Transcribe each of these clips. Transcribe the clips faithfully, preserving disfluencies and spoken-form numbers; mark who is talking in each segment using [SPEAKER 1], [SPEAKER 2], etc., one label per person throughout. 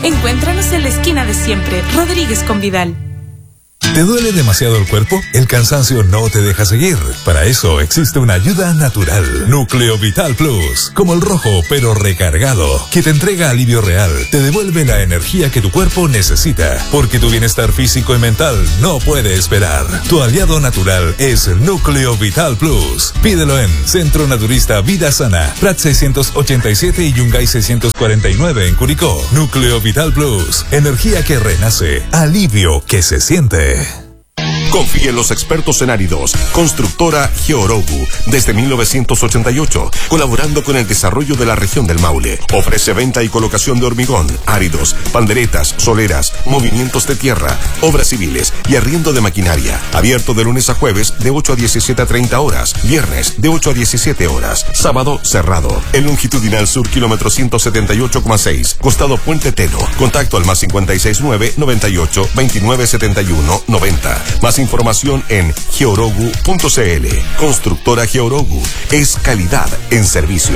[SPEAKER 1] Encuéntranos en la esquina de siempre, Rodríguez con Vidal.
[SPEAKER 2] ¿Te duele demasiado el cuerpo? El cansancio no te deja seguir. Para eso existe una ayuda natural. Núcleo Vital Plus. Como el rojo, pero recargado. Que te entrega alivio real. Te devuelve la energía que tu cuerpo necesita. Porque tu bienestar físico y mental no puede esperar. Tu aliado natural es Núcleo Vital Plus. Pídelo en Centro Naturista Vida Sana. Prat seiscientos ochenta y siete y Yungay seiscientos cuarenta y nueve en Curicó. Núcleo Vital Plus. Energía que renace. Alivio que se siente.
[SPEAKER 3] Confía en los expertos en áridos. Constructora Georogu, desde mil novecientos ochenta y ocho, colaborando con el desarrollo de la región del Maule. Ofrece venta y colocación de hormigón, áridos, panderetas, soleras, movimientos de tierra, obras civiles y arriendo de maquinaria. Abierto de lunes a jueves de ocho a diecisiete a treinta horas, viernes de ocho a diecisiete horas, sábado cerrado. En longitudinal sur, kilómetro ciento setenta y ocho coma seis, costado Puente Teno. Contacto al más cincuenta y seis nueve, noventa y ocho, veintinueve setenta y uno, noventa. Más información en georogu punto cl. Constructora Georogu es calidad en servicios.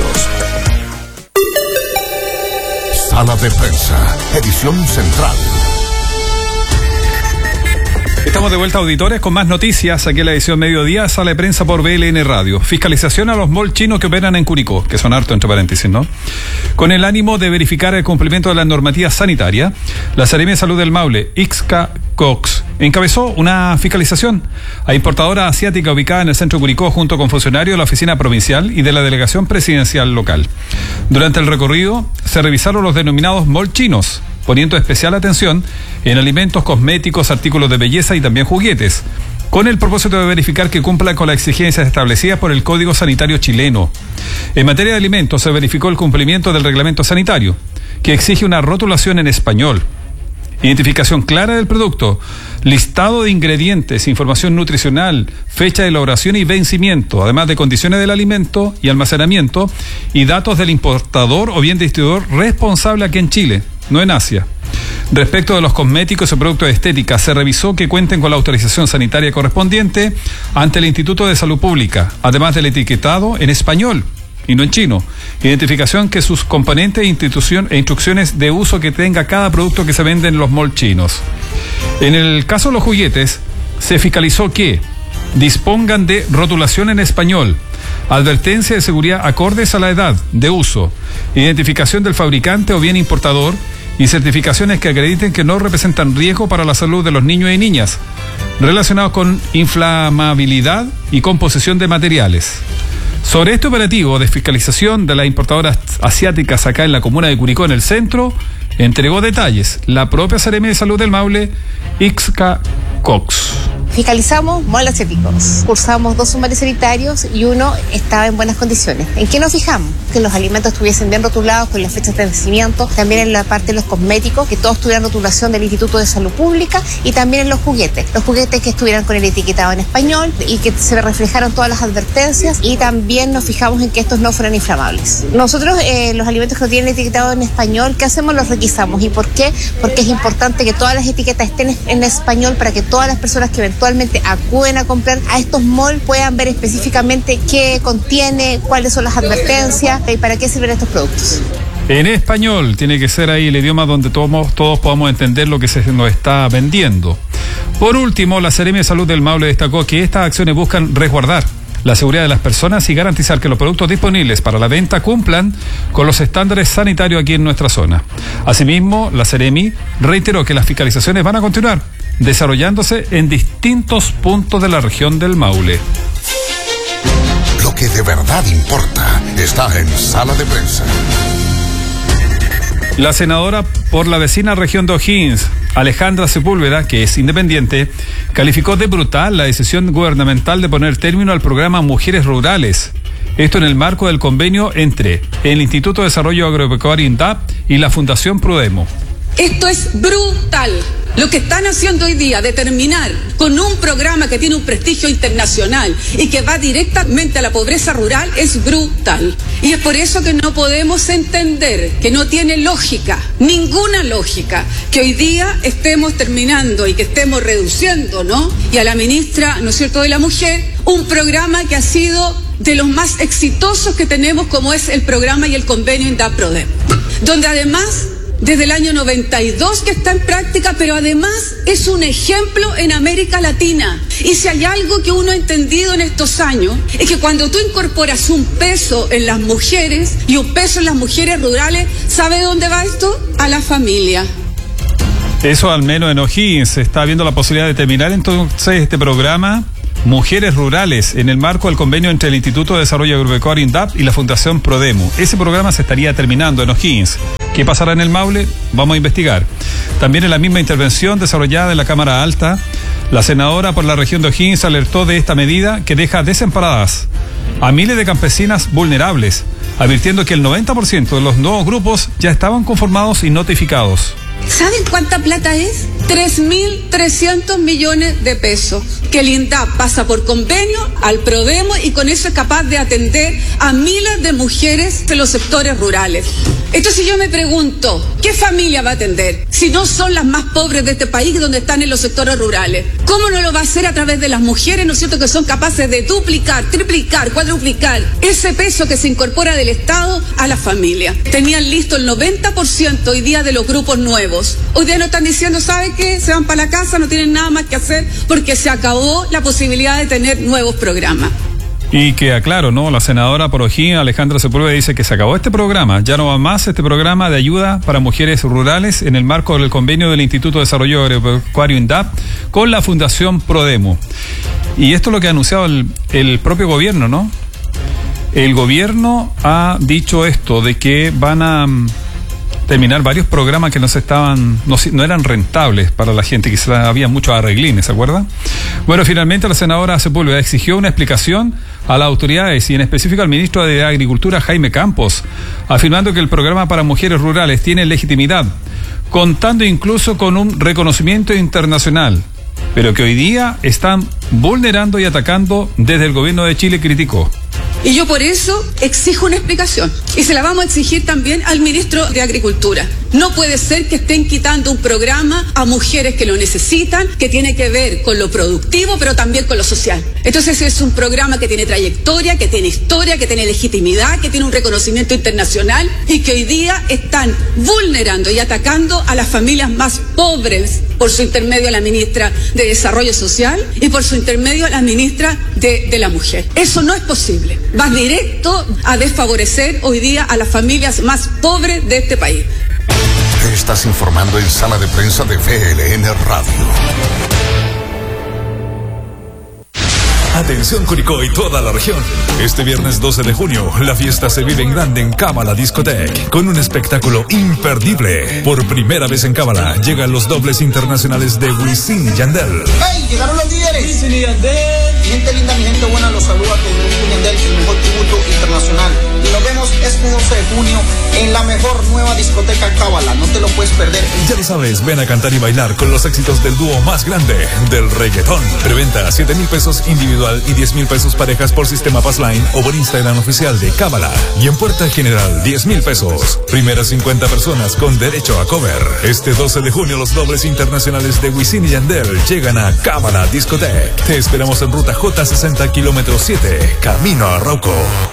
[SPEAKER 4] Sala de prensa, edición central.
[SPEAKER 5] Estamos de vuelta, auditores, con más noticias aquí en la edición Mediodía, Sala de Prensa por B L N Radio. Fiscalización a los malls chinos que operan en Curicó, que son harto entre paréntesis, ¿no? Con el ánimo de verificar el cumplimiento de la normativa sanitaria, la Seremía de Salud del Maule, Ixca Cox, encabezó una fiscalización a importadora asiática ubicada en el centro de Curicó junto con funcionarios de la oficina provincial y de la delegación presidencial local. Durante el recorrido se revisaron los denominados malls chinos, poniendo especial atención en alimentos, cosméticos, artículos de belleza y también juguetes, con el propósito de verificar que cumplan con las exigencias establecidas por el Código Sanitario chileno. En materia de alimentos se verificó el cumplimiento del reglamento sanitario, que exige una rotulación en español, identificación clara del producto, listado de ingredientes, información nutricional, fecha de elaboración y vencimiento, además de condiciones del alimento y almacenamiento y datos del importador o bien distribuidor responsable aquí en Chile, no en Asia. Respecto de los cosméticos y productos de estética, se revisó que cuenten con la autorización sanitaria correspondiente ante el Instituto de Salud Pública, además del etiquetado en español y no en chino. Identificación que sus componentes e, institución, e instrucciones de uso que tenga cada producto que se vende en los malls chinos. En el caso de los juguetes, se fiscalizó que dispongan de rotulación en español, advertencia de seguridad acordes a la edad de uso, identificación del fabricante o bien importador y certificaciones que acrediten que no representan riesgo para la salud de los niños y niñas, relacionados con inflamabilidad y composición de materiales. Sobre este operativo de fiscalización de las importadoras asiáticas acá en la comuna de Curicó, en el centro, entregó detalles la propia Seremía de Salud del Maule, Ixca Cox.
[SPEAKER 6] Fiscalizamos malls asiáticos, cursamos dos sumarios sanitarios y uno estaba en buenas condiciones. ¿En qué nos fijamos? Que los alimentos estuviesen bien rotulados con las fechas de vencimiento, también en la parte de los cosméticos, que todos tuvieran rotulación del Instituto de Salud Pública y también en los juguetes, los juguetes que estuvieran con el etiquetado en español y que se reflejaran todas las advertencias, y también nos fijamos en que estos no fueran inflamables. Nosotros eh, los alimentos que no tienen etiquetado en español, ¿qué hacemos? Los requisamos. ¿Y por qué? Porque es importante que todas las etiquetas estén en español para que todas las personas que eventualmente acuden a comprar a estos malls puedan ver específicamente qué contiene, cuáles son las advertencias y para qué sirven estos productos.
[SPEAKER 5] En español tiene que ser ahí el idioma donde todos, todos podamos entender lo que se nos está vendiendo. Por último, la Seremía de Salud del Maule destacó que estas acciones buscan resguardar la seguridad de las personas y garantizar que los productos disponibles para la venta cumplan con los estándares sanitarios aquí en nuestra zona. Asimismo, la Seremi reiteró que las fiscalizaciones van a continuar desarrollándose en distintos puntos de la región del Maule.
[SPEAKER 4] Lo que de verdad importa está en Sala de Prensa.
[SPEAKER 5] La senadora por la vecina región de O'Higgins, Alejandra Sepúlveda, que es independiente, calificó de brutal la decisión gubernamental de poner término al programa Mujeres Rurales. Esto en el marco del convenio entre el Instituto de Desarrollo Agropecuario INDAP y la Fundación Prodemo.
[SPEAKER 7] Esto es brutal. Lo que están haciendo hoy día de terminar con un programa que tiene un prestigio internacional y que va directamente a la pobreza rural es brutal. Y es por eso que no podemos entender, que no tiene lógica, ninguna lógica, que hoy día estemos terminando y que estemos reduciendo, ¿no? Y a la ministra, ¿no es cierto?, de la Mujer, un programa que ha sido de los más exitosos que tenemos, como es el programa y el convenio INDAP-Prodem, donde además desde el año noventa y dos que está en práctica, pero además es un ejemplo en América Latina. Y si hay algo que uno ha entendido en estos años, es que cuando tú incorporas un peso en las mujeres y un peso en las mujeres rurales, ¿sabe dónde va esto? A la familia.
[SPEAKER 5] Eso al menos en O'Higgins se está viendo la posibilidad de terminar entonces este programa Mujeres Rurales en el marco del convenio entre el Instituto de Desarrollo Agropecuario INDAP y la Fundación Prodemo. Ese programa se estaría terminando en O'Higgins. ¿Qué pasará en el Maule? Vamos a investigar. También en la misma intervención desarrollada en la Cámara Alta, la senadora por la región de O'Higgins alertó de esta medida que deja desamparadas a miles de campesinas vulnerables, advirtiendo que el noventa por ciento de los nuevos grupos ya estaban conformados y notificados.
[SPEAKER 7] ¿Saben cuánta plata es? tres mil trescientos millones de pesos que el INDAP pasa por convenio al Prodemo y con eso es capaz de atender a miles de mujeres de los sectores rurales. Entonces yo me pregunto, ¿qué familia va a atender si no son las más pobres de este país donde están en los sectores rurales? ¿Cómo no lo va a hacer a través de las mujeres, no es cierto, que son capaces de duplicar, triplicar, cuadruplicar ese peso que se incorpora del Estado a la familia? Tenían listo el noventa por ciento hoy día de los grupos nuevos. Hoy día nos están diciendo, ¿sabe qué? Se van para la casa, no tienen nada más que hacer porque se acabó la posibilidad de tener nuevos programas.
[SPEAKER 5] Y que aclaro, ¿no? La senadora por O'Higgins, Alejandra Sepúlveda, dice que se acabó este programa. Ya no va más este programa de ayuda para mujeres rurales en el marco del convenio del Instituto de Desarrollo Agropecuario INDAP con la Fundación Prodemo. Y esto es lo que ha anunciado el, el propio gobierno, ¿no? El gobierno ha dicho esto, de que van a terminar varios programas que no se estaban, no, no eran rentables para la gente, quizás había muchos arreglines, ¿se acuerdan? Bueno, finalmente la senadora Sepúlveda exigió una explicación a las autoridades y en específico al ministro de Agricultura, Jaime Campos, afirmando que el programa para mujeres rurales tiene legitimidad, contando incluso con un reconocimiento internacional, pero que hoy día están vulnerando y atacando desde el gobierno de Chile, criticó.
[SPEAKER 7] Y yo por eso exijo una explicación. Y se la vamos a exigir también al ministro de Agricultura. No puede ser que estén quitando un programa a mujeres que lo necesitan, que tiene que ver con lo productivo, pero también con lo social. Entonces es un programa que tiene trayectoria, que tiene historia, que tiene legitimidad, que tiene un reconocimiento internacional y que hoy día están vulnerando y atacando a las familias más pobres por su intermedio a la ministra de Desarrollo Social y por su intermedio a la ministra de, de la Mujer. Eso no es posible. Va directo a desfavorecer hoy día a las familias más pobres de este país.
[SPEAKER 4] Estás informando en Sala de Prensa de V L N Radio.
[SPEAKER 2] Atención Curicó y toda la región. Este viernes doce de junio, la fiesta se vive en grande en Cábala Discotec, con un espectáculo imperdible. Por primera vez en Cábala, llegan los dobles internacionales de Wisin y Yandel.
[SPEAKER 8] ¡Hey! Llegaron los líderes. Wisin y Yandel. Mi gente linda, mi gente buena, los saluda con Wisin y Yandel, el mejor tributo internacional. Y nos vemos este doce de junio en la mejor nueva discoteca Cábala. No te lo puedes perder.
[SPEAKER 2] Ya lo sabes, ven a cantar y bailar con los éxitos del dúo más grande del reggaetón. Preventa siete mil pesos individual y diez mil pesos parejas por sistema Passline o por Instagram oficial de Cábala. Y en Puerta General, diez mil pesos. Primeras cincuenta personas con derecho a cover. Este doce de junio, los dobles internacionales de Wisin y Yandel llegan a Cábala Discotec. Te esperamos en ruta J sesenta, kilómetro siete, camino a Arauco.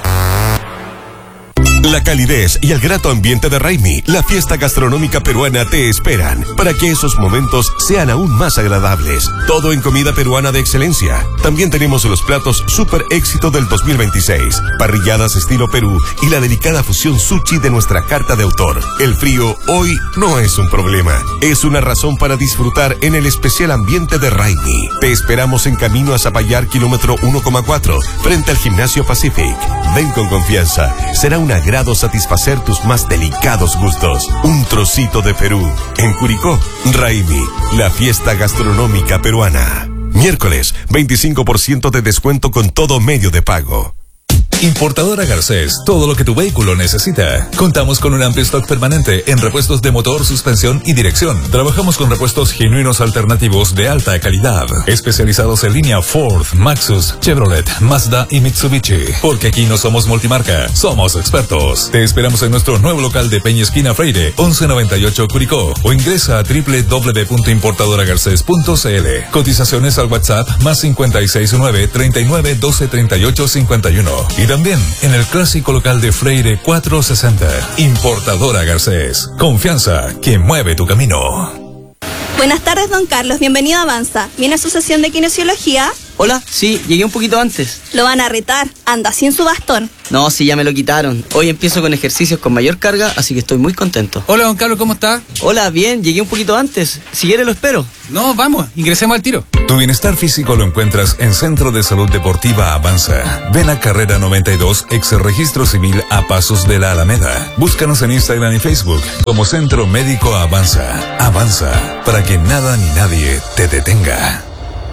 [SPEAKER 3] La calidez y el grato ambiente de Raimi, la fiesta gastronómica peruana, te esperan para que esos momentos sean aún más agradables. Todo en comida peruana de excelencia. También tenemos los platos super éxito del dos mil veintiséis, parrilladas estilo Perú y la delicada fusión sushi de nuestra carta de autor. El frío hoy no es un problema, es una razón para disfrutar en el especial ambiente de Raimi. Te esperamos en camino a Zapallar, kilómetro uno coma cuatro, frente al Gimnasio Pacific. Ven con confianza, será una gran satisfacer tus más delicados gustos. Un trocito de Perú. En Curicó, Raimi, la fiesta gastronómica peruana. Miércoles, veinticinco por ciento de descuento con todo medio de pago.
[SPEAKER 2] Importadora Garcés, todo lo que tu vehículo necesita. Contamos con un amplio stock permanente en repuestos de motor, suspensión y dirección. Trabajamos con repuestos genuinos alternativos de alta calidad, especializados en línea Ford, Maxus, Chevrolet, Mazda y Mitsubishi. Porque aquí no somos multimarca, somos expertos. Te esperamos en nuestro nuevo local de Peña Esquina Freire, once noventa y ocho Curicó, o ingresa a doble u doble u doble u punto importadora garcés punto c l. Cotizaciones al WhatsApp más cincuenta y seis nueve, treinta y nueve, doce, treinta y ocho, cincuenta y uno. Y también en el clásico local de Freire cuatrocientos sesenta. Importadora Garcés. Confianza que mueve tu camino.
[SPEAKER 9] Buenas tardes, don Carlos. Bienvenido a Avanza. ¿Viene a su sesión de kinesiología?
[SPEAKER 10] Hola, sí, llegué un poquito antes.
[SPEAKER 9] Lo van a retar. Anda sin su bastón.
[SPEAKER 10] No, sí, ya me lo quitaron. Hoy empiezo con ejercicios con mayor carga, así que estoy muy contento.
[SPEAKER 11] Hola, don Carlos, ¿cómo está?
[SPEAKER 10] Hola, bien, llegué un poquito antes. Si quiere lo espero.
[SPEAKER 11] No, vamos, ingresemos al tiro.
[SPEAKER 2] Tu bienestar físico lo encuentras en Centro de Salud Deportiva Avanza. Ven a Carrera noventa y dos, ex Registro Civil a Pasos de la Alameda. Búscanos en Instagram y Facebook como Centro Médico Avanza. Avanza, para que nada ni nadie te detenga.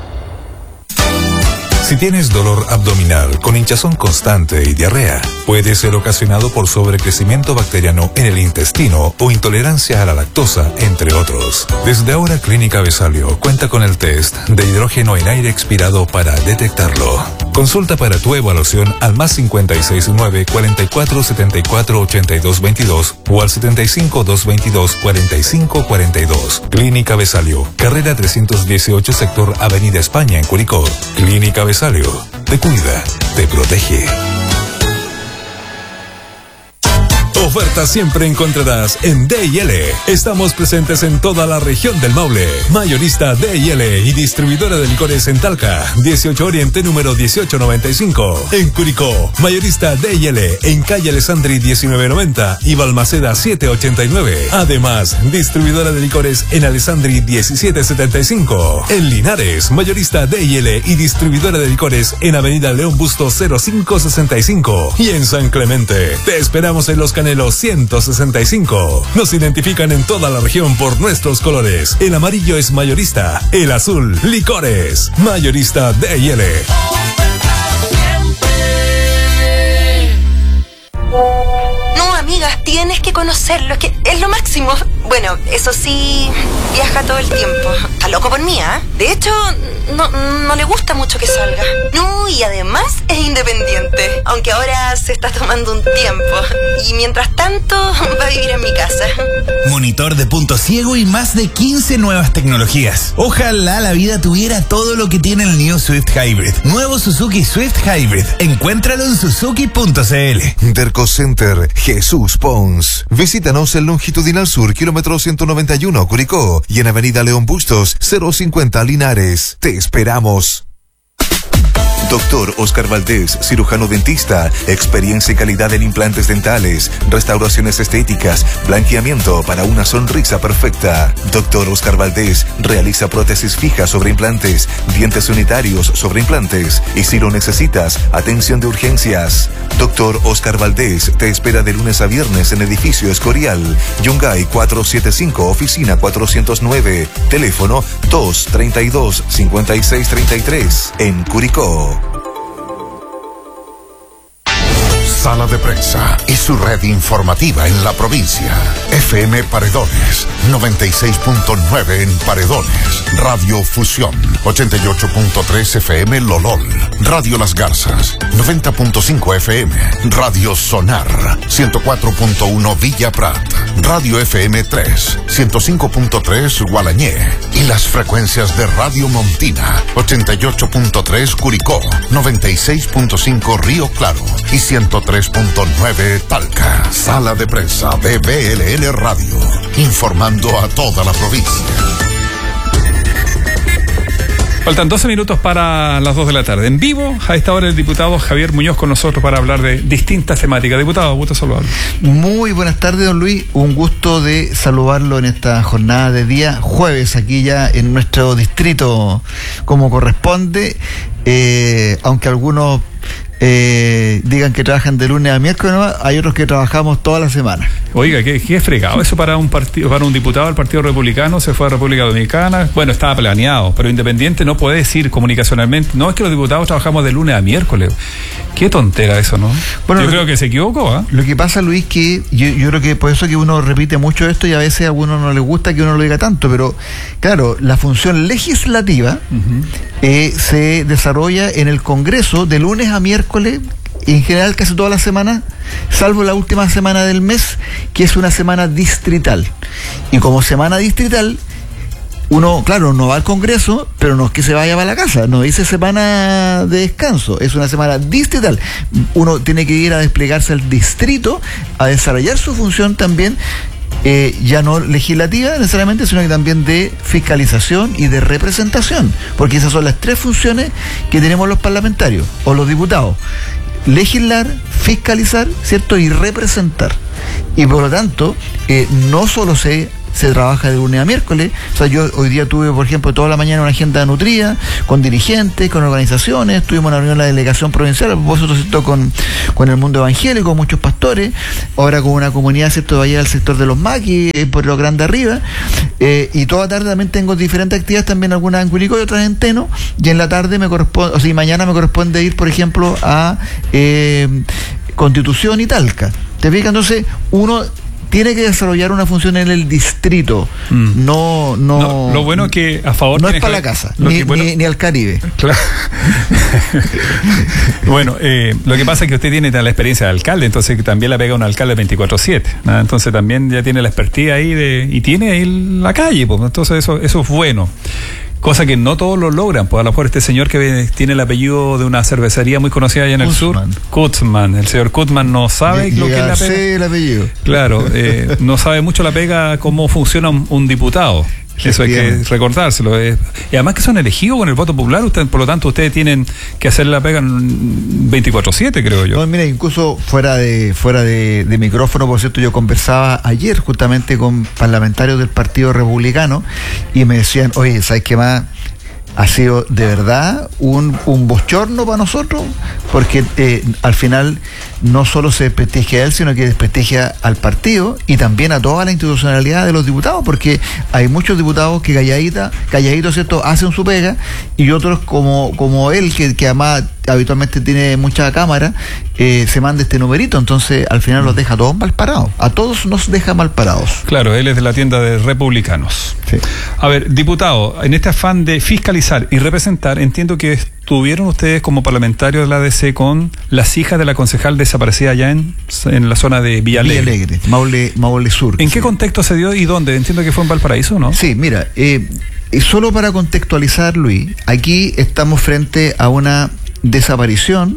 [SPEAKER 2] Si tienes dolor abdominal con hinchazón constante y diarrea, puede ser ocasionado por sobrecrecimiento bacteriano en el intestino o intolerancia a la lactosa, entre otros. Desde ahora Clínica Besalio cuenta con el test de hidrógeno en aire expirado para detectarlo. Consulta para tu evaluación al más cincuenta y seis nueve, cuarenta y cuatro, setenta y cuatro, ochenta y dos veintidós o al setenta y cinco, doscientos veintidós, cuarenta y cinco cuarenta y dos. Clínica Besalio, carrera trescientos dieciocho, sector Avenida España en Curicó. Clínica Besalio, te cuida, te protege. Ofertas siempre encontrarás en D y L. Estamos presentes en toda la región del Maule. Mayorista D y L y distribuidora de licores en Talca, dieciocho Oriente número dieciocho noventa y cinco. En Curicó, mayorista D y L en calle Alessandri diecinueve noventa y Balmaceda siete ochenta y nueve. Además, distribuidora de licores en Alessandri diecisiete setenta y cinco. En Linares, mayorista D y L y distribuidora de licores en Avenida León Bustos cero cinco sesenta y cinco. Y en San Clemente, te esperamos en Los Canelos ciento sesenta y cinco. Nos identifican en toda la región por nuestros colores. El amarillo es mayorista, el azul, licores. Mayorista D y L.
[SPEAKER 12] No, amiga, tienes que conocerlo, es que es lo máximo. Bueno, eso sí, viaja todo el tiempo. Está loco por mí, ¿eh? De hecho, no, no le gusta mucho que salga. No, y además es independiente. Aunque ahora se está tomando un tiempo. Y mientras tanto, va a vivir en mi casa.
[SPEAKER 13] Monitor de punto ciego y más de quince nuevas tecnologías. Ojalá la vida tuviera todo lo que tiene el New Swift Hybrid. Nuevo Suzuki Swift Hybrid. Encuéntralo en suzuki punto c l.
[SPEAKER 14] Derco Center Jesús Pons. Visítanos en Longitudinal Sur, kilómetro ciento noventa y uno, Curicó, y en Avenida León Bustos, cero cincuenta, Linares. Te esperamos.
[SPEAKER 3] Doctor Oscar Valdés, cirujano dentista, experiencia y calidad en implantes dentales, restauraciones estéticas, blanqueamiento para una sonrisa perfecta. Doctor Oscar Valdés realiza prótesis fijas sobre implantes, dientes unitarios sobre implantes y si lo necesitas, atención de urgencias. Doctor Oscar Valdés te espera de lunes a viernes en edificio Escorial, Yungay cuatrocientos setenta y cinco, oficina cuatrocientos nueve, teléfono dos treinta y dos, cincuenta y seis treinta y tres, en Curicó.
[SPEAKER 4] Sala de Prensa y su red informativa en la provincia. F M Paredones, noventa y seis punto nueve en Paredones. Radio Fusión, ochenta y ocho punto tres F M Lolol. Radio Las Garzas, noventa punto cinco F M. Radio Sonar, ciento cuatro punto uno Villa Prat. Radio F M tres, ciento cinco punto tres Gualañé. Y las frecuencias de Radio Montina, ochenta y ocho punto tres Curicó, noventa y seis punto cinco Río Claro y ciento tres punto nueve Talca. Sala de Prensa de B L N Radio, informando a toda la provincia.
[SPEAKER 5] Faltan doce minutos para las dos de la tarde. En vivo, a esta hora el diputado Javier Muñoz con nosotros para hablar de distintas temáticas. Diputado, gusto saludarlo.
[SPEAKER 15] Muy buenas tardes, don Luis. Un gusto de saludarlo en esta jornada de día jueves, aquí ya en nuestro distrito como corresponde. Eh, aunque algunos eh, digan que trabajan de lunes a miércoles, ¿no? Hay otros que trabajamos toda la semana.
[SPEAKER 5] Oiga, qué, qué fregado eso para un partido, para un diputado del Partido Republicano. Se fue a República Dominicana. Bueno, estaba planeado, pero Independiente no puede decir comunicacionalmente, no, es que los diputados trabajamos de lunes a miércoles. Qué tontera eso, ¿no? Bueno, yo creo que, que se equivocó, ¿eh?
[SPEAKER 15] Lo que pasa, Luis, que yo, yo creo que por eso que uno repite mucho esto y a veces a uno no le gusta que uno lo diga tanto, pero claro, la función legislativa uh-huh. eh, se desarrolla en el Congreso de lunes a miércoles, en general casi toda la semana, salvo la última semana del mes, que es una semana distrital. Y como semana distrital, uno, claro, no va al Congreso, pero no es que se vaya para la casa, no dice semana de descanso, es una semana distrital. Uno tiene que ir a desplegarse al distrito, a desarrollar su función también, eh, ya no legislativa necesariamente, sino que también de fiscalización y de representación, porque esas son las tres funciones que tenemos los parlamentarios o los diputados: legislar, fiscalizar, ¿cierto? Y representar. Y por lo tanto, eh, no solo se se trabaja de lunes a miércoles. O sea, yo hoy día tuve, por ejemplo, toda la mañana una agenda nutrida, con dirigentes, con organizaciones, tuvimos una reunión en la delegación provincial, a propósito, ¿cierto?, con, con el mundo evangélico, muchos pastores, ahora con una comunidad, ¿cierto?, de allá del sector de los maquis, eh, por lo grande arriba, eh, y toda tarde también tengo diferentes actividades, también algunas en Curicó y otras en Teno, y en la tarde me corresponde, o sea, y mañana me corresponde ir, por ejemplo, a eh, Constitución y Talca. ¿Te fijas? Entonces, uno tiene que desarrollar una función en el distrito, mm. no, no,
[SPEAKER 5] no. Lo bueno es que a favor
[SPEAKER 15] no es para la casa, ni,
[SPEAKER 5] que, bueno,
[SPEAKER 15] ni, ni al Caribe.
[SPEAKER 5] Claro. Bueno, eh, lo que pasa es que usted tiene la experiencia de alcalde, entonces también la pega un alcalde veinticuatro siete, ¿no? Entonces también ya tiene la expertise ahí de, y tiene ahí la calle, pues, entonces eso, eso es bueno. Cosa que no todos lo logran, pues a lo mejor este señor que tiene el apellido de una cervecería muy conocida allá en el Kutzman. sur, Kutzman, el señor Kutzman no sabe lo que es la pega.
[SPEAKER 15] El apellido.
[SPEAKER 5] Claro, eh, no sabe mucho la pega, cómo funciona un, un diputado. Eso hay que recordárselo. Eh. Y además que son elegidos con el voto popular, usted, por lo tanto ustedes tienen que hacer la pega veinticuatro siete, creo yo.
[SPEAKER 15] No, mira, incluso fuera de fuera de, de micrófono, por cierto, yo conversaba ayer justamente con parlamentarios del Partido Republicano y me decían, oye, ¿sabes qué más? Ha sido de verdad un, un bochorno para nosotros, porque eh, al final no solo se desprestigia a él, sino que desprestigia al partido y también a toda la institucionalidad de los diputados, porque hay muchos diputados que calladita, calladitos, ¿cierto?, hacen su pega, y otros como, como él, que, que además habitualmente tiene mucha cámara, eh, se manda este numerito, entonces al final los deja a todos mal parados, a todos nos deja mal parados.
[SPEAKER 5] Claro, él es de la tienda de republicanos. Sí. A ver, diputado, en este afán de fiscalizar y representar, entiendo que estuvieron ustedes como parlamentarios de la A D C con las hijas de la concejal desaparecida allá en, en la zona de Villalegre.
[SPEAKER 15] Villalegre, Maule, Maule Sur.
[SPEAKER 5] ¿En
[SPEAKER 15] sí.
[SPEAKER 5] qué contexto se dio y dónde? Entiendo que fue en Valparaíso, ¿no?
[SPEAKER 15] Sí, mira, eh, solo para contextualizar, Luis, aquí estamos frente a una desaparición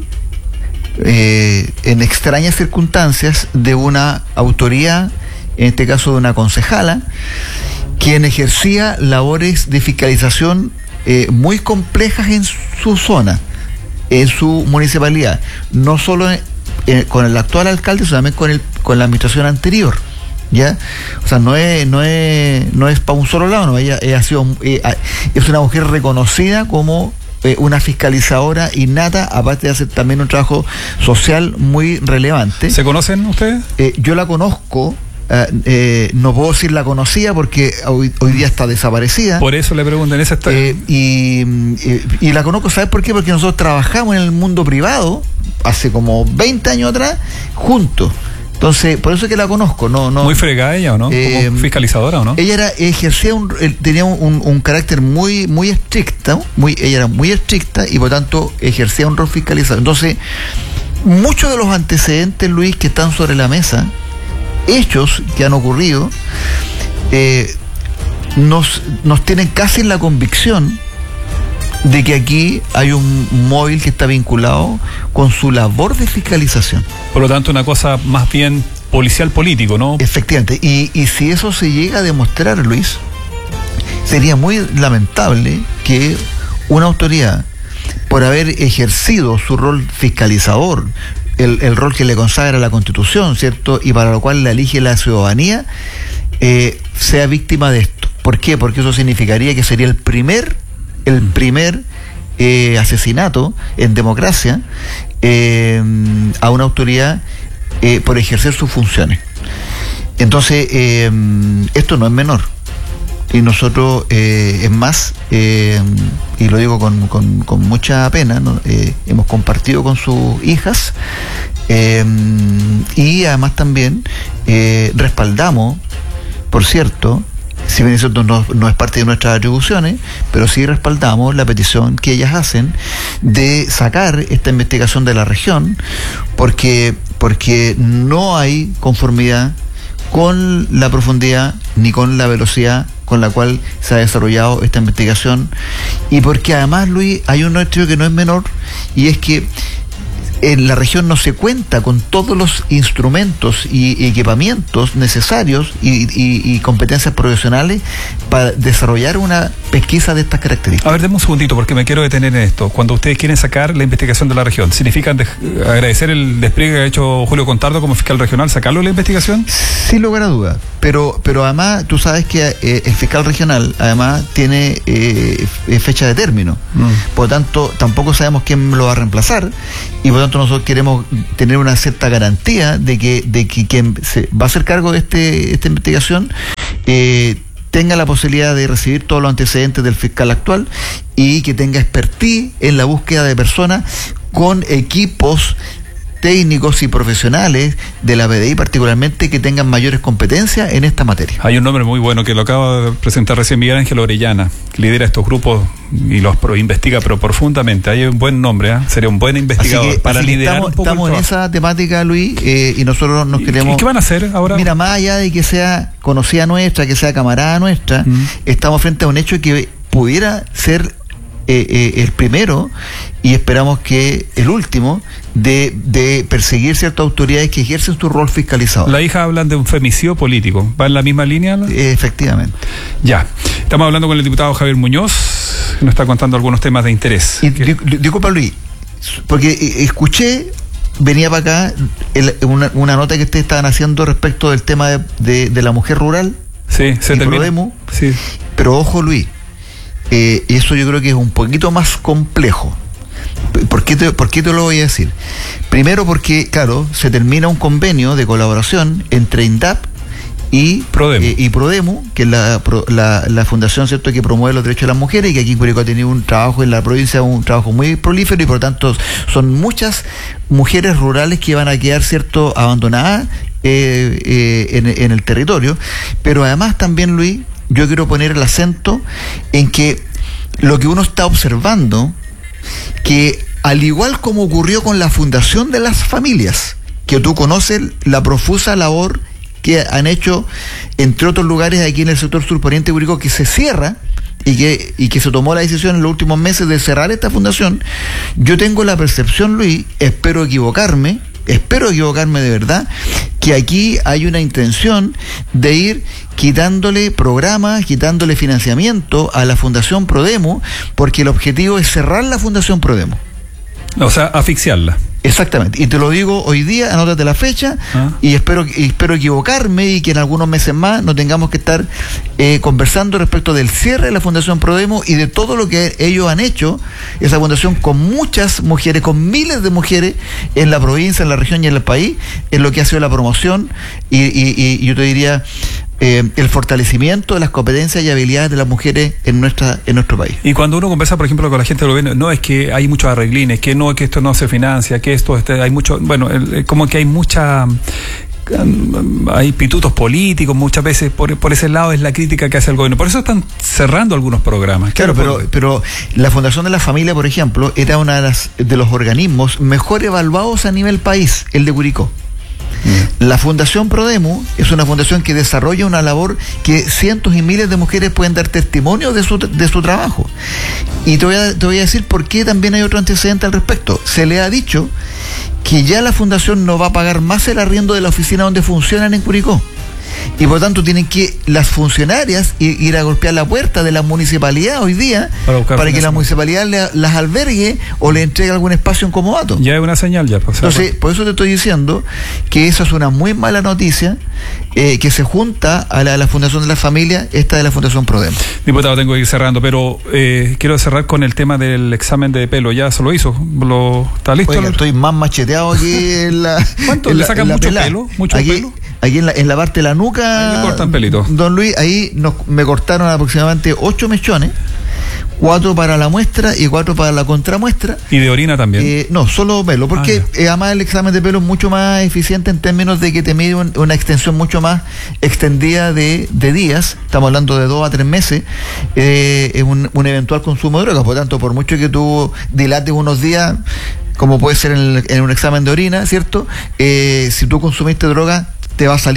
[SPEAKER 15] eh, en extrañas circunstancias de una autoridad, en este caso de una concejala, quien ejercía labores de fiscalización eh, muy complejas en su zona, en su municipalidad, no solo en, eh, con el actual alcalde, sino también con el con la administración anterior. ¿Ya? O sea, no es no es no es para un solo lado, no, ella, ella ha sido eh, es una mujer reconocida como eh, una fiscalizadora innata, aparte de hacer también un trabajo social muy relevante.
[SPEAKER 5] ¿Se conocen ustedes?
[SPEAKER 15] Eh, yo la conozco. Uh, eh, no puedo decir la conocía porque hoy, hoy día está desaparecida.
[SPEAKER 5] Por eso le pregunto en esa está...
[SPEAKER 15] eh, y, y, y la conozco, ¿sabes por qué? Porque nosotros trabajamos en el mundo privado hace como veinte años atrás juntos. Entonces, por eso es que la conozco. No, no.
[SPEAKER 5] Muy fregada ella, ¿o no?
[SPEAKER 15] Eh,
[SPEAKER 5] Como fiscalizadora, ¿o no?
[SPEAKER 15] Ella era, ejercía un, tenía un, un carácter muy, muy estricto, muy, ella era muy estricta y por tanto ejercía un rol fiscalizador. Entonces, muchos de los antecedentes, Luis, que están sobre la mesa, hechos que han ocurrido, eh, nos, nos tienen casi en la convicción de que aquí hay un móvil que está vinculado con su labor de fiscalización.
[SPEAKER 5] Por lo tanto, una cosa más bien policial político, ¿no?
[SPEAKER 15] Efectivamente, y, y si eso se llega a demostrar, Luis, sería muy lamentable que una autoridad, por haber ejercido su rol fiscalizador, El, el rol que le consagra la Constitución, ¿cierto? Y para lo cual la elige la ciudadanía, eh, sea víctima de esto. ¿Por qué? Porque eso significaría que sería el primer, el primer eh, asesinato en democracia eh, a una autoridad eh, por ejercer sus funciones. Entonces, eh, esto no es menor. Y nosotros, eh, es más, eh, y lo digo con, con, con mucha pena, ¿no? eh, hemos compartido con sus hijas eh, y además también eh, respaldamos, por cierto, si bien eso no, no es parte de nuestras atribuciones, pero sí respaldamos la petición que ellas hacen de sacar esta investigación de la región, porque, porque no hay conformidad con la profundidad ni con la velocidad con con la cual se ha desarrollado esta investigación, y porque además, Luis, hay un hecho que no es menor, y es que en la región no se cuenta con todos los instrumentos y equipamientos necesarios y, y, y competencias profesionales para desarrollar una pesquisa de estas características.
[SPEAKER 5] A ver, deme un segundito porque me quiero detener en esto. Cuando ustedes quieren sacar la investigación de la región, ¿significa de- agradecer el despliegue que ha hecho Julio Contardo como fiscal regional, sacarlo de la investigación?
[SPEAKER 15] Sin lugar a dudas, pero pero además tú sabes que eh, el fiscal regional además tiene eh, fecha de término, mm. por lo tanto tampoco sabemos quién lo va a reemplazar, y por lo tanto nosotros queremos tener una cierta garantía de que de que quien se va a hacer cargo de este esta investigación eh, tenga la posibilidad de recibir todos los antecedentes del fiscal actual y que tenga expertise en la búsqueda de personas con equipos técnicos y profesionales de la P D I, particularmente, que tengan mayores competencias en esta materia.
[SPEAKER 5] Hay un nombre muy bueno que lo acaba de presentar recién Miguel Ángel Orellana, que lidera estos grupos y los pro, investiga pero profundamente. Hay un buen nombre, ¿eh? Sería un buen investigador
[SPEAKER 15] así que,
[SPEAKER 5] para
[SPEAKER 15] así que
[SPEAKER 5] liderar
[SPEAKER 15] estamos,
[SPEAKER 5] un poco
[SPEAKER 15] estamos
[SPEAKER 5] el
[SPEAKER 15] en
[SPEAKER 5] trabajo.
[SPEAKER 15] esa temática, Luis, eh, y nosotros nos queremos...
[SPEAKER 5] ¿Y qué van a hacer ahora?
[SPEAKER 15] Mira, más allá de que sea conocida nuestra, que sea camarada nuestra, mm. estamos frente a un hecho que pudiera ser eh, eh, el primero, y esperamos que el último, de, de perseguir ciertas autoridades que ejercen su rol fiscalizador.
[SPEAKER 5] La hija hablan de un femicidio político. ¿Va en la misma línea?
[SPEAKER 15] Eh, efectivamente.
[SPEAKER 5] Ya. Estamos hablando con el diputado Javier Muñoz, que nos está contando algunos temas de interés.
[SPEAKER 15] Y, di, disculpa, Luis, porque escuché, venía para acá, el, una, una nota que ustedes estaban haciendo respecto del tema de, de, de la mujer rural.
[SPEAKER 5] Sí, se
[SPEAKER 15] y
[SPEAKER 5] termina.
[SPEAKER 15] Prodemo,
[SPEAKER 5] sí.
[SPEAKER 15] Pero ojo, Luis, eh, eso yo creo que es un poquito más complejo. ¿Por qué, te, ¿Por qué te lo voy a decir? Primero porque, claro, se termina un convenio de colaboración entre INDAP y Prodemo, eh, y Prodemo, que es la, la, la fundación, ¿cierto?, que promueve los derechos de las mujeres, y que aquí en Curicó ha tenido un trabajo en la provincia, un trabajo muy prolífero, y por lo tanto son muchas mujeres rurales que van a quedar, ¿cierto?, abandonadas eh, eh, en, en el territorio. Pero además también, Luis, yo quiero poner el acento en que lo que uno está observando, que al igual como ocurrió con la Fundación de las Familias, que tú conoces la profusa labor que han hecho, entre otros lugares aquí en el sector surponiente de Curicó, que se cierra y que, y que se tomó la decisión en los últimos meses de cerrar esta fundación, yo tengo la percepción, Luis, espero equivocarme, espero equivocarme de verdad, que aquí hay una intención de ir quitándole programas, quitándole financiamiento a la Fundación Prodemo, porque el objetivo es cerrar la Fundación Prodemo.
[SPEAKER 5] O sea, asfixiarla.
[SPEAKER 15] Exactamente, y te lo digo hoy día, anótate la fecha, ¿ah? y espero y espero equivocarme y que en algunos meses más no tengamos que estar eh, conversando respecto del cierre de la Fundación Prodemo y de todo lo que ellos han hecho, esa fundación, con muchas mujeres, con miles de mujeres en la provincia, en la región y en el país, en lo que ha sido la promoción y, y, y yo te diría Eh, el fortalecimiento de las competencias y habilidades de las mujeres en nuestra en nuestro país.
[SPEAKER 5] Y cuando uno conversa, por ejemplo, con la gente del gobierno, no es que hay muchos arreglines, que no, que esto no se financia, que esto, este, hay mucho, bueno, el, como que hay mucha, hay pitutos políticos muchas veces, por, por ese lado es la crítica que hace el gobierno. Por eso están cerrando algunos programas.
[SPEAKER 15] Claro, pero, pero la Fundación de la Familia, por ejemplo, era una de las de los organismos mejor evaluados a nivel país, el de Curicó. La Fundación Prodemo es una fundación que desarrolla una labor que cientos y miles de mujeres pueden dar testimonio de su, de su trabajo. Y te voy, a, te voy a decir por qué también hay otro antecedente al respecto. Se le ha dicho que ya la fundación no va a pagar más el arriendo de la oficina donde funcionan en Curicó. Y por tanto tienen que las funcionarias ir a golpear la puerta de la municipalidad hoy día para, para que la municipalidad le, las albergue o le entregue algún espacio en comodato.
[SPEAKER 5] Ya es una señal ya. Pues,
[SPEAKER 15] Entonces, por eso te estoy diciendo que esa es una muy mala noticia eh, que se junta a la, a la Fundación de la Familia, esta de la Fundación Prodemo.
[SPEAKER 5] Diputado, tengo que ir cerrando, pero eh, quiero cerrar con el tema del examen de pelo. ¿Ya se lo hizo? ¿Lo, ¿Está listo?
[SPEAKER 15] Oiga, estoy más macheteado aquí en la...
[SPEAKER 5] ¿Cuánto?
[SPEAKER 15] En
[SPEAKER 5] ¿Le
[SPEAKER 15] la,
[SPEAKER 5] sacan mucho
[SPEAKER 15] pelá.
[SPEAKER 5] pelo? ¿Mucho
[SPEAKER 15] aquí,
[SPEAKER 5] pelo?
[SPEAKER 15] Aquí en la, en la parte de la nuca,
[SPEAKER 5] ahí me cortan pelito.
[SPEAKER 15] Don Luis, ahí nos, me cortaron aproximadamente ocho mechones, cuatro para la muestra y cuatro para la contramuestra.
[SPEAKER 5] ¿Y de orina también?
[SPEAKER 15] Eh, no, solo pelo, porque ah, eh, además el examen de pelo es mucho más eficiente en términos de que te mide un, una extensión mucho más extendida de, de días, estamos hablando de dos a tres meses, eh, es un, un eventual consumo de drogas, por tanto, por mucho que tú dilates unos días, como puede ser en, el, en un examen de orina, ¿cierto? Eh, si tú consumiste droga, te va a salir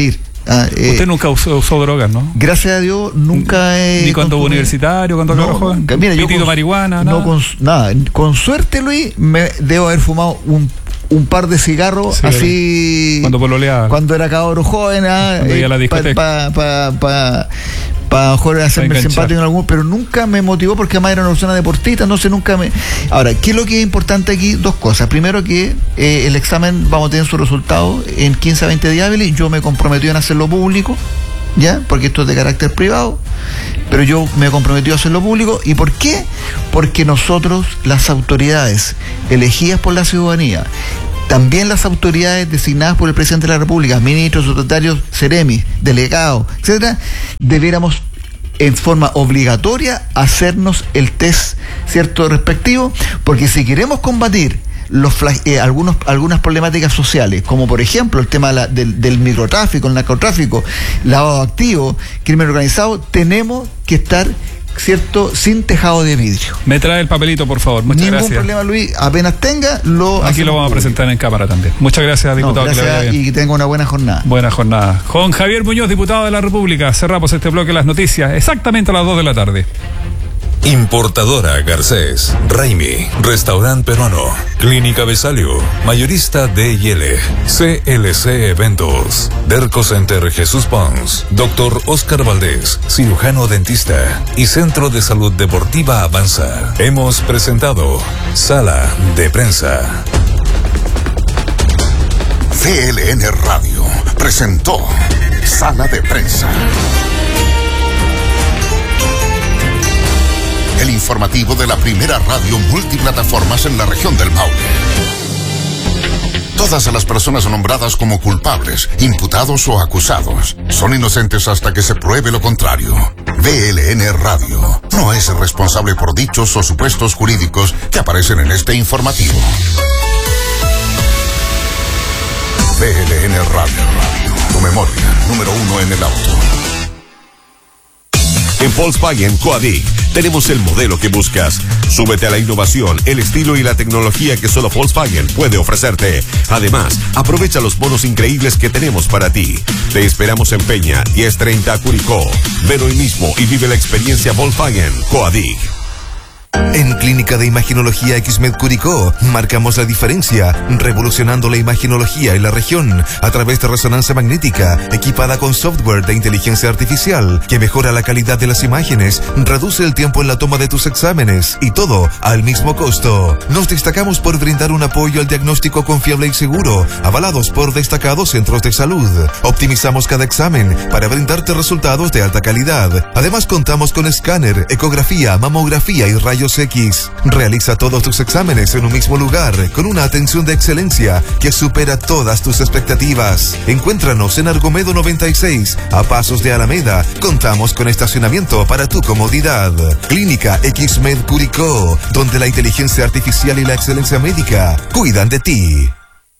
[SPEAKER 15] Ah, eh,
[SPEAKER 5] Usted nunca usó, usó drogas, ¿no?
[SPEAKER 15] Gracias a Dios, nunca he...
[SPEAKER 5] Ni cuando universitario, cuando
[SPEAKER 15] no,
[SPEAKER 5] acabó joven.
[SPEAKER 15] Mira, yo
[SPEAKER 5] Pitido
[SPEAKER 15] con,
[SPEAKER 5] marihuana,
[SPEAKER 15] no
[SPEAKER 5] nada.
[SPEAKER 15] con, nada. Con suerte, Luis, me debo haber fumado un un par de cigarros, sí, así
[SPEAKER 5] cuando pololeaba,
[SPEAKER 15] cuando era cabro joven, ah,
[SPEAKER 5] eh, para
[SPEAKER 15] pa, pa, pa, pa, mejor hacerme simpático en algún, pero nunca me motivó porque además era una persona deportista, entonces nunca me... Ahora, ¿qué es lo que es importante aquí? Dos cosas. Primero que eh, el examen vamos a tener su resultado en quince a veinte días hábiles. Yo me comprometí en hacerlo público, ¿ya? Porque esto es de carácter privado, pero yo me comprometí a hacerlo público. ¿Y por qué? Porque nosotros, las autoridades elegidas por la ciudadanía, también las autoridades designadas por el presidente de la República, ministros, secretarios, seremis, delegados, etcétera, debiéramos en forma obligatoria hacernos el test, ¿cierto?, respectivo, porque si queremos combatir los eh, algunos algunas problemáticas sociales, como por ejemplo el tema de la, del, del microtráfico, el narcotráfico, lavado de activos, crimen organizado, tenemos que estar, ¿cierto?, sin tejado de vidrio.
[SPEAKER 5] Me trae el papelito, por favor. Muchas
[SPEAKER 15] Ningún
[SPEAKER 5] gracias.
[SPEAKER 15] problema, Luis. Apenas tenga, lo
[SPEAKER 5] Aquí lo vamos a presentar en cámara también. Muchas gracias, diputado.
[SPEAKER 15] No, gracias,
[SPEAKER 5] que le vaya bien.
[SPEAKER 15] Y que tenga una buena jornada.
[SPEAKER 5] Buena jornada. Juan Javier Muñoz, diputado de la República. Cerramos este bloque de las noticias exactamente a las dos de la tarde.
[SPEAKER 2] Importadora Garcés, Raimi, Restaurante Peruano, Clínica Besalio, Mayorista D y L, C L C Eventos, Derco Center Jesús Pons, Doctor Oscar Valdés, cirujano dentista y Centro de Salud Deportiva Avanza. Hemos presentado Sala de Prensa.
[SPEAKER 4] C L N Radio presentó Sala de Prensa. El informativo de la primera radio multiplataformas en la región del Maule. Todas las personas nombradas como culpables, imputados o acusados son inocentes hasta que se pruebe lo contrario. V L N Radio no es responsable por dichos o supuestos jurídicos que aparecen en este informativo. V L N Radio, tu memoria, número uno en el auto.
[SPEAKER 3] En Volkswagen Coadic tenemos el modelo que buscas. Súbete a la innovación, el estilo y la tecnología que solo Volkswagen puede ofrecerte. Además, aprovecha los bonos increíbles que tenemos para ti. Te esperamos en Peña, diez treinta Curicó. Ven hoy mismo y vive la experiencia Volkswagen Coadic.
[SPEAKER 14] En Clínica de Imaginología X-Med Curicó marcamos la diferencia, revolucionando la imaginología en la región a través de resonancia magnética equipada con software de inteligencia artificial que mejora la calidad de las imágenes, reduce el tiempo en la toma de tus exámenes y todo al mismo costo. Nos destacamos por brindar un apoyo al diagnóstico confiable y seguro, avalados por destacados centros de salud. Optimizamos cada examen para brindarte resultados de alta calidad. Además contamos con escáner, ecografía, mamografía y rayos X. Realiza todos tus exámenes en un mismo lugar con una atención de excelencia que supera todas tus expectativas. Encuéntranos en Argomedo noventa y seis, a pasos de Alameda. Contamos con estacionamiento para tu comodidad. Clínica X-Med Curicó, donde la inteligencia artificial y la excelencia médica cuidan de ti.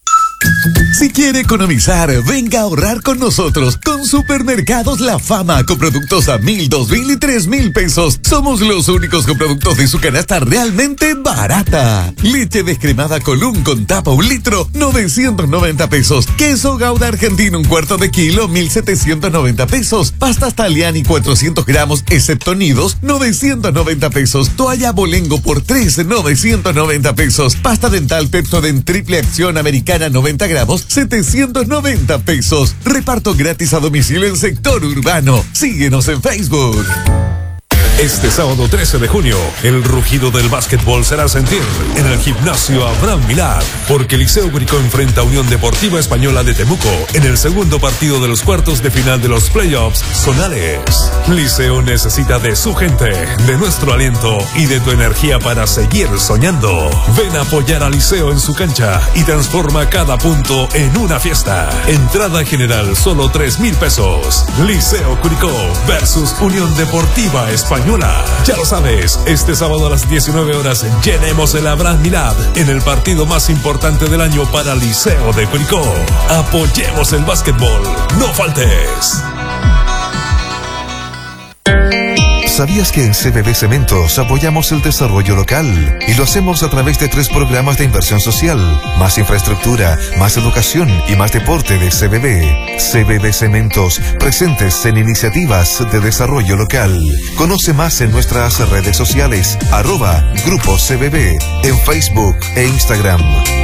[SPEAKER 16] Si quiere economizar, venga a ahorrar con nosotros con Supermercados La Fama, con productos a mil, dos mil y tres mil pesos. Somos los únicos con productos de su canasta realmente barata. Leche descremada Column con tapa un litro, novecientos noventa pesos. Queso Gouda argentino un cuarto de kilo, mil setecientos noventa pesos. Pastas Taliani cuatrocientos gramos, excepto nidos, novecientos noventa pesos. Toalla Bolengo por tres, novecientos noventa pesos. Pasta dental Pepsodent triple acción americana noventa gramos, setecientos noventa pesos. Reparto gratis a domicilio en sector urbano. Síguenos en Facebook.
[SPEAKER 2] Este sábado trece de junio, el rugido del básquetbol será sentir en el gimnasio Abraham Milad, porque Liceo Curicó enfrenta a Unión Deportiva Española de Temuco en el segundo partido de los cuartos de final de los playoffs zonales. Liceo necesita de su gente, de nuestro aliento y de tu energía para seguir soñando. Ven a apoyar a Liceo en su cancha y transforma cada punto en una fiesta. Entrada general solo tres mil pesos. Liceo Curicó versus Unión Deportiva Española. Ya lo sabes, este sábado a las diecinueve horas llenemos el Abraham Milad en el partido más importante del año para Liceo de Curicó. Apoyemos el básquetbol, no faltes.
[SPEAKER 14] ¿Sabías que en C B B Cementos apoyamos el desarrollo local? Y lo hacemos a través de tres programas de inversión social: más infraestructura, más educación y más deporte de C B B. C B B Cementos, presentes en iniciativas de desarrollo local. Conoce más en nuestras redes sociales, arroba Grupo C B B, en Facebook e Instagram.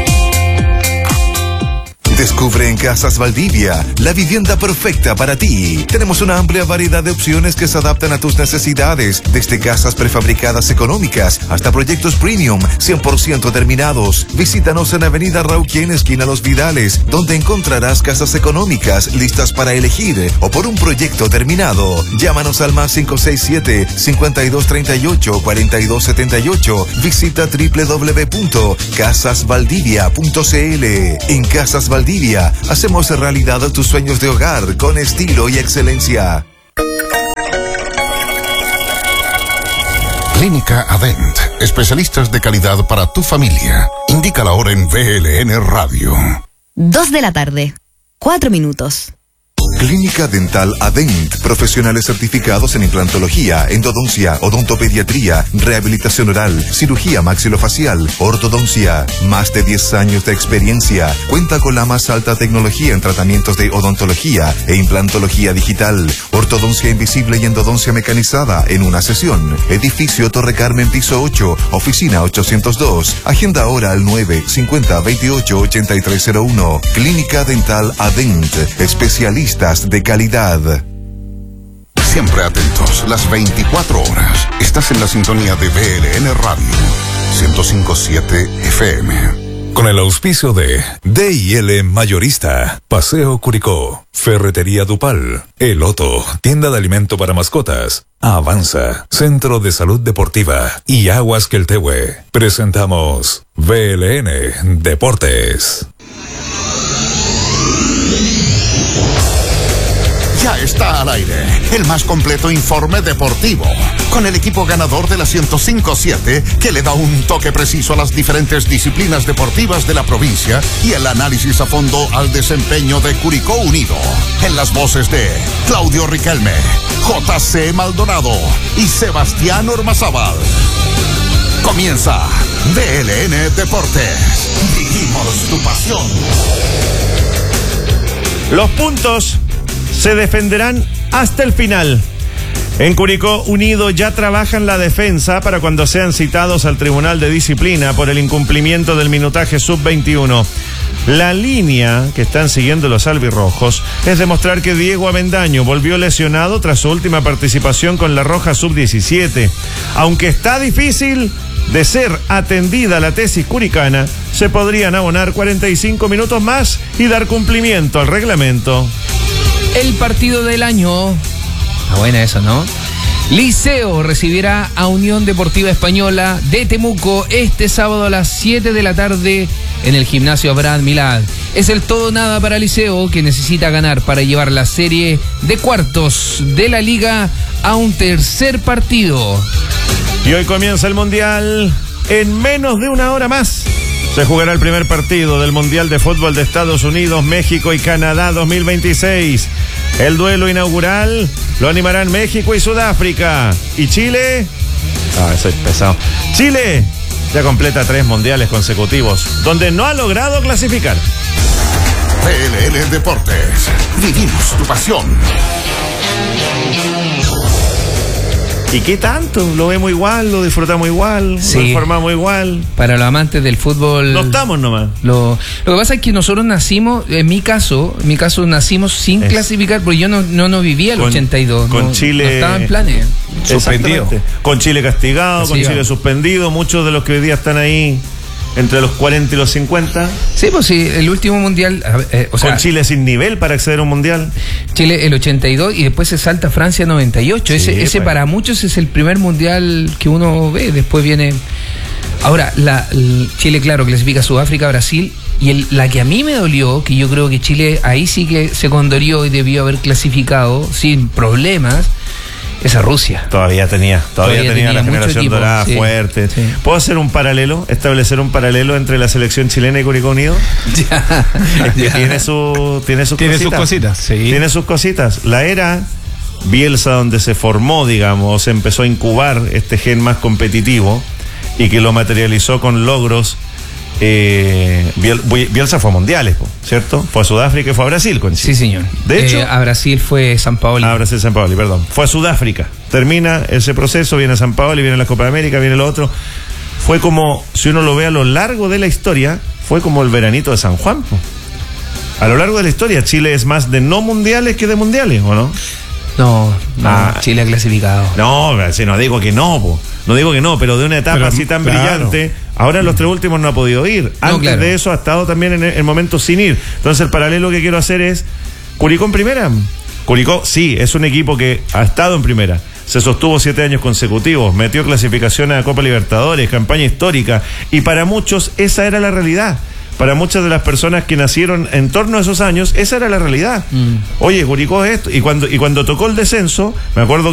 [SPEAKER 14] Descubre en Casas Valdivia la vivienda perfecta para ti. Tenemos una amplia variedad de opciones que se adaptan a tus necesidades, desde casas prefabricadas económicas hasta proyectos premium cien por ciento terminados. Visítanos en Avenida Rauquien, esquina Los Vidales, donde encontrarás casas económicas listas para elegir o por un proyecto terminado. Llámanos al más cinco seis siete, cincuenta y dos treinta y ocho, cuarenta y dos setenta y ocho. Visita doble u doble u doble u punto casas valdivia punto c l. En Casas Valdivia hacemos realidad tus sueños de hogar con estilo y excelencia.
[SPEAKER 4] Clínica Adent, especialistas de calidad para tu familia. Indica la hora en V L N Radio.
[SPEAKER 17] Dos de la tarde, cuatro minutos.
[SPEAKER 14] Clínica Dental Adent, profesionales certificados en implantología, endodoncia, odontopediatría, rehabilitación oral, cirugía maxilofacial, ortodoncia. Más de diez años de experiencia. Cuenta con la más alta tecnología en tratamientos de odontología e implantología digital, ortodoncia invisible y endodoncia mecanizada en una sesión. Edificio Torre Carmen, piso ocho, oficina ochocientos dos. Agenda ahora al nueve cincuenta veintiocho ochenta y tres cero uno. Clínica Dental Adent, especialistas de calidad.
[SPEAKER 4] Siempre atentos, las veinticuatro horas. Estás en la sintonía de V L N Radio ciento cinco punto siete F M.
[SPEAKER 2] Con el auspicio de D y L Mayorista, Paseo Curicó, Ferretería Dupal, El Otto, tienda de alimento para mascotas, Avanza, Centro de Salud Deportiva y Aguas Queltehue. Presentamos V L N Deportes.
[SPEAKER 4] Ya está al aire el más completo informe deportivo, con el equipo ganador de la ciento cinco punto siete, que le da un toque preciso a las diferentes disciplinas deportivas de la provincia y el análisis a fondo al desempeño de Curicó Unido. En las voces de Claudio Riquelme, J C Maldonado y Sebastián Ormazábal. Comienza V L N Deportes. Vivimos tu pasión.
[SPEAKER 18] Los puntos se defenderán hasta el final. En Curicó Unido ya trabajan la defensa para cuando sean citados al Tribunal de Disciplina por el incumplimiento del minutaje sub veintiuno. La línea que están siguiendo los albirrojos es demostrar que Diego Avendaño volvió lesionado tras su última participación con la Roja sub diecisiete. Aunque está difícil de ser atendida la tesis curicana, se podrían abonar cuarenta y cinco minutos más y dar cumplimiento al reglamento.
[SPEAKER 19] El partido del año. Está buena eso, ¿no? Liceo recibirá a Unión Deportiva Española de Temuco este sábado a las siete de la tarde en el gimnasio Abraham Milad. Es el todo nada para Liceo, que necesita ganar para llevar la serie de cuartos de la liga a un tercer partido.
[SPEAKER 18] Y hoy comienza el Mundial. En menos de una hora más se jugará el primer partido del Mundial de Fútbol de Estados Unidos, México y Canadá dos mil veintiséis. El duelo inaugural lo animarán México y Sudáfrica. ¿Y Chile? Ah, eso es pesado. Chile ya completa tres mundiales consecutivos, donde no ha logrado clasificar.
[SPEAKER 4] V L N Deportes. Vivimos tu pasión.
[SPEAKER 18] ¿Y qué tanto? Lo vemos igual, lo disfrutamos igual, sí, lo informamos igual.
[SPEAKER 19] Para los amantes del fútbol.
[SPEAKER 18] No estamos nomás.
[SPEAKER 19] Lo, lo que pasa es que nosotros nacimos, en mi caso, en mi caso nacimos sin es. clasificar, porque yo no, no, no vivía el con, ochenta y dos.
[SPEAKER 18] Con
[SPEAKER 19] no,
[SPEAKER 18] Chile.
[SPEAKER 19] No estaba en planes.
[SPEAKER 18] Suspendido. Con Chile castigado, castigado, con Chile suspendido. Muchos de los que hoy día están ahí entre los cuarenta y los cincuenta.
[SPEAKER 19] Sí, pues sí, el último mundial. Eh, o sea,
[SPEAKER 18] con Chile sin nivel para acceder a un mundial.
[SPEAKER 19] Chile el ochenta y dos y después se salta Francia noventa y ocho. Sí, ese ese pues. Para muchos es el primer mundial que uno ve. Después viene. Ahora, la, el Chile, claro, clasifica a Sudáfrica, Brasil. Y el, la que a mí me dolió, que yo creo que Chile ahí sí que se condolió y debió haber clasificado sin problemas. Esa Rusia.
[SPEAKER 18] Todavía tenía, todavía, todavía tenía, tenía la generación equipo, dorada sí, fuerte. Sí. ¿Puedo hacer un paralelo, establecer un paralelo entre la selección chilena y Curicó Unido?
[SPEAKER 19] Ya,
[SPEAKER 18] es que ya. Tiene, su, tiene sus
[SPEAKER 5] tiene
[SPEAKER 18] cositas.
[SPEAKER 5] sus cositas, sí.
[SPEAKER 18] Tiene sus cositas. La era Bielsa, donde se formó, digamos, se empezó a incubar este gen más competitivo y que lo materializó con logros. Eh, Biel, Bielsa fue a mundiales, ¿cierto? Fue a Sudáfrica y fue a Brasil con Chile.
[SPEAKER 19] Sí, señor.
[SPEAKER 18] De hecho,
[SPEAKER 19] eh, a Brasil fue San Paoli.
[SPEAKER 18] A Brasil, San Paoli, perdón. Fue a Sudáfrica. Termina ese proceso, viene a San Paoli, viene la Copa de América, viene lo otro. Fue como, si uno lo ve a lo largo de la historia, fue como el veranito de San Juan, po. A lo largo de la historia, Chile es más de no mundiales que de mundiales, ¿o no?
[SPEAKER 19] No, no,
[SPEAKER 18] ah,
[SPEAKER 19] Chile ha clasificado.
[SPEAKER 18] No, si no digo que no, po. No digo que no, pero de una etapa pero, así tan claro. brillante, ahora en los tres últimos no ha podido ir. Antes no, claro. de eso ha estado también en, en momentos sin ir. Entonces el paralelo que quiero hacer es Curicó en primera. Curicó, sí, es un equipo que ha estado en primera. Se sostuvo siete años consecutivos, metió clasificación a Copa Libertadores, campaña histórica, y para muchos esa era la realidad. Para muchas de las personas que nacieron en torno a esos años, esa era la realidad. Mm. Oye, Curicó es esto. Y cuando, y cuando tocó el descenso, me acuerdo que